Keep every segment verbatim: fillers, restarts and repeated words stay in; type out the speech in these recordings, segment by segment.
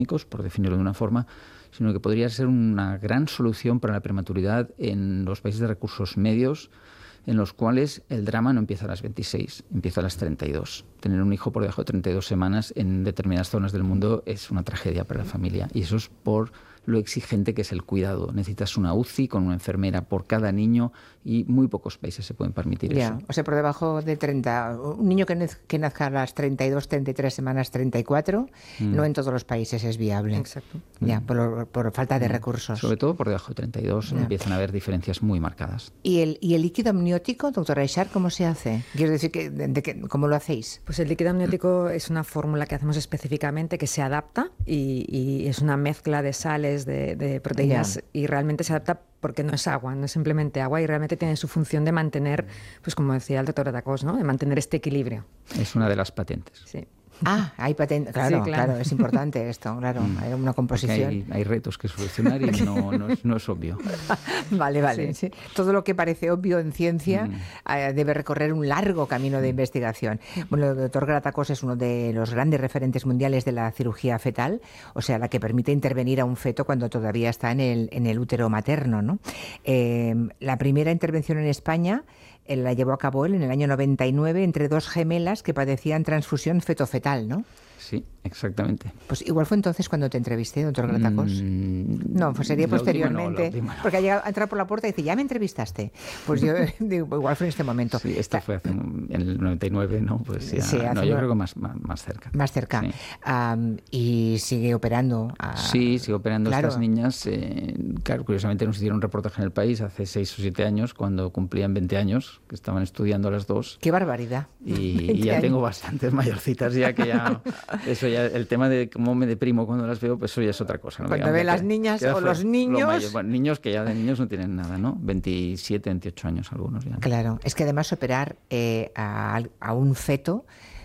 por definirlo de una forma, sino que podría ser una gran solución para la prematuridad en los países de recursos medios, en los cuales el drama no empieza a las veintiséis, empieza a las treinta y dos. Tener un hijo por debajo de treinta y dos semanas en determinadas zonas del mundo es una tragedia para la familia, y eso es por lo exigente que es el cuidado. Necesitas una U C I con una enfermera por cada niño y muy pocos países se pueden permitir ya, eso. O sea, por debajo de treinta, un niño que, nez, que nazca a las treinta y dos, treinta y tres semanas, treinta y cuatro, mm. no en todos los países es viable. Exacto. Ya, mm. por, por falta de mm. recursos. Sobre todo por debajo de treinta y dos ya. Empiezan a haber diferencias muy marcadas. ¿Y el, y el líquido amniótico, doctora Ishar, cómo se hace? Quiero decir, que, de, de que, ¿cómo lo hacéis? Pues el líquido amniótico es una fórmula que hacemos específicamente que se adapta y, y es una mezcla de sales, de, de proteínas yeah. y realmente se adapta porque no es agua, no es simplemente agua y realmente tiene su función de mantener, pues como decía el doctor Atacós, ¿no? De mantener este equilibrio. Es una de las patentes. Sí. Ah, hay patentes, claro, sí, claro, claro, es importante esto, claro, mm. hay una composición. Hay, hay retos que solucionar y no, no, es, no es obvio. Vale, vale. Sí. Sí. Todo lo que parece obvio en ciencia mm. eh, debe recorrer un largo camino de investigación. Bueno, el doctor Gratacós es uno de los grandes referentes mundiales de la cirugía fetal, o sea, la que permite intervenir a un feto cuando todavía está en el, en el útero materno, ¿no? Eh, la primera intervención en España la llevó a cabo él en el año noventa y nueve entre dos gemelas que padecían transfusión feto-fetal, ¿no? Sí, exactamente. Pues igual fue entonces cuando te entrevisté, doctor Gratacós. Mm, no, pues sería posteriormente. Última no, no. Porque ha llegado a entrar por la puerta y dice, ya me entrevistaste. Pues yo digo, igual fue en este momento. Sí, esto fue hace, en el noventa y nueve, ¿no? Pues ya, sí, no, yo creo que más, más, más cerca. Más cerca. Sí. Um, y sigue operando. A... Sí, sigue operando claro. estas niñas. Eh, claro, curiosamente nos hicieron un reportaje en El País hace seis o siete años, cuando cumplían veinte años, que estaban estudiando las dos. ¡Qué barbaridad! Y, y ya años. Tengo bastantes mayorcitas ya que ya... Eso ya, el tema de cómo me deprimo cuando las veo, pues eso ya es otra cosa, ¿no? Cuando ve las niñas o los niños... Bueno, niños que ya de niños no tienen nada, ¿no? veintisiete, veintiocho años algunos ya. Claro, es que además operar eh, a, a un feto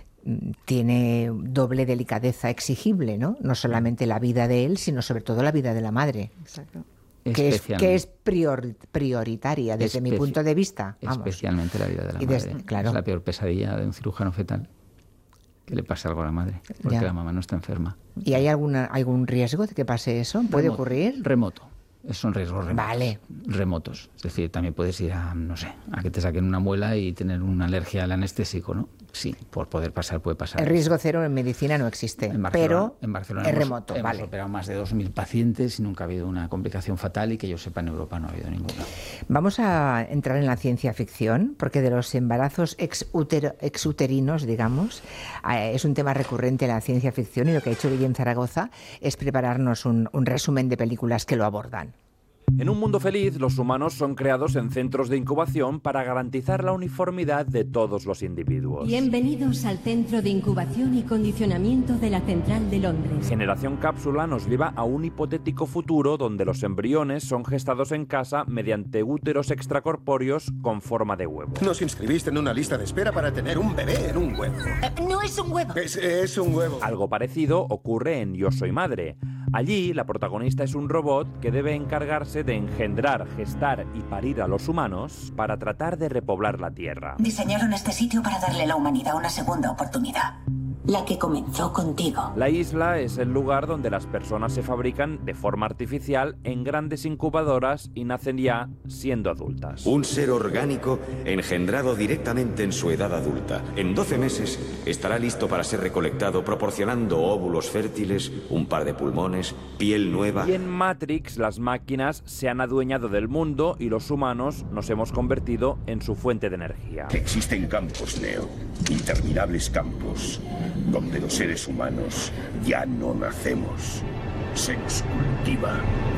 tiene doble delicadeza exigible, ¿no? No solamente la vida de él, sino sobre todo la vida de la madre. Exacto. Que es, que es prior, prioritaria desde Especi- mi punto de vista. Vamos. Especialmente la vida de la y madre. Des, claro. Es la peor pesadilla de un cirujano fetal. Que le pase algo a la madre, porque ya. La mamá no está enferma. ¿Y hay alguna, algún riesgo de que pase eso? ¿Puede remoto, ocurrir? Remoto. Son riesgos remotos. Vale. Remotos. Es decir, también puedes ir a, no sé, a que te saquen una muela y tener una alergia al anestésico, ¿no? Sí, por poder pasar, puede pasar. El riesgo cero en medicina no existe, en pero en Barcelona es hemos, remoto. Hemos vale. operado más de dos mil pacientes y nunca ha habido una complicación fatal y que yo sepa en Europa no ha habido ninguna. Vamos a entrar en la ciencia ficción, porque de los embarazos exuter, exuterinos, digamos, eh, es un tema recurrente en la ciencia ficción y lo que ha hecho Guillem Zaragoza es prepararnos un, un resumen de películas que lo abordan. En un mundo feliz, los humanos son creados en centros de incubación para garantizar la uniformidad de todos los individuos. Bienvenidos al Centro de Incubación y Condicionamiento de la Central de Londres. Generación Cápsula nos lleva a un hipotético futuro donde los embriones son gestados en casa mediante úteros extracorpóreos con forma de huevo. Nos inscribiste en una lista de espera para tener un bebé en un huevo. Uh, no es un huevo. Es, es un huevo. Algo parecido ocurre en Yo Soy Madre. Allí, la protagonista es un robot que debe encargarse de engendrar, gestar y parir a los humanos para tratar de repoblar la Tierra. Diseñaron este sitio para darle a la humanidad una segunda oportunidad. La que comenzó contigo. La isla es el lugar donde las personas se fabrican de forma artificial en grandes incubadoras y nacen ya siendo adultas. Un ser orgánico engendrado directamente en su edad adulta. En doce meses estará listo para ser recolectado, proporcionando óvulos fértiles, un par de pulmones, piel nueva. Y en Matrix las máquinas se han adueñado del mundo y los humanos nos hemos convertido en su fuente de energía. Existen campos, Neo. Interminables campos. Donde los seres humanos ya no nacemos, se nos cultiva.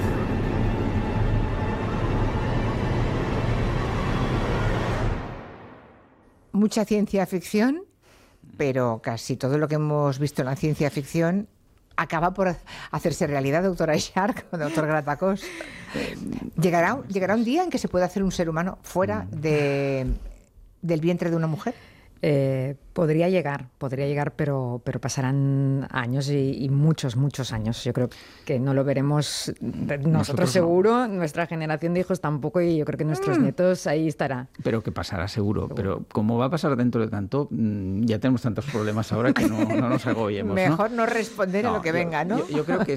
Mucha ciencia ficción, pero casi todo lo que hemos visto en la ciencia ficción acaba por hacerse realidad, doctora Ishar, doctor Gratacós. ¿Llegará, ¿Llegará un día en que se pueda hacer un ser humano fuera de, del vientre de una mujer? Eh, podría llegar, podría llegar, pero, pero pasarán años y, y muchos, muchos años. Yo creo que no lo veremos nosotros, nosotros seguro, no. Nuestra generación de hijos tampoco, y yo creo que nuestros mm. nietos ahí estará. Pero que pasará seguro, seguro. Pero como va a pasar dentro de tanto, ya tenemos tantos problemas ahora que no, no nos agobiemos. Mejor no, no responder no, a lo que yo, venga, ¿no? Yo, yo creo que